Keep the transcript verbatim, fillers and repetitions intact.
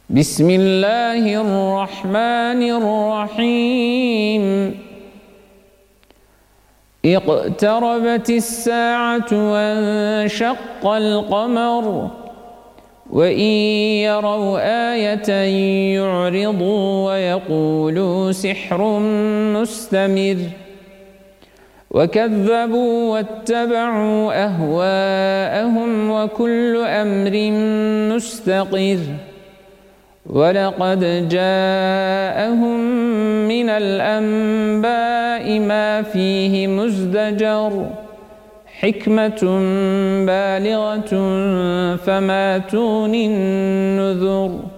بسم الله الرحمن الرحيم اقتربت الساعة وانشق القمر وإن يروا آية يعرضوا ويقولوا سحر مستمر وكذبوا واتبعوا أهواءهم وكل أمر مستقر ولقد جاءهم من الأنباء ما فيه مزدجر حكمة بالغة فما تغني النذر